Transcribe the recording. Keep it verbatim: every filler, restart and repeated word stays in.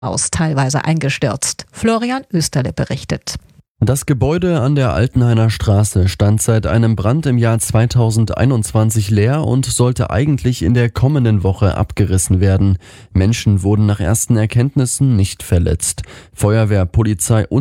Haus teilweise eingestürzt. Florian Österle berichtet. Das Gebäude an der Altenhainer Straße stand seit einem Brand im Jahr zweitausendeinundzwanzig leer und sollte eigentlich in der kommenden Woche abgerissen werden. Menschen wurden nach ersten Erkenntnissen nicht verletzt. Feuerwehr, Polizei und